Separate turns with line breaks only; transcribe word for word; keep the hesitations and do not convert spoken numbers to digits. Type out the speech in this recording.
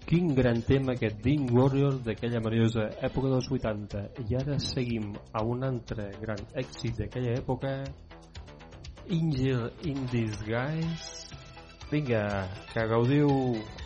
Quin gran tema aquest Dream Warriors d'aquella meravellosa època dels vuitanta. I ara seguim a un altre gran èxit d'aquella època, Angel in Disguise. Vinga, que gaudiu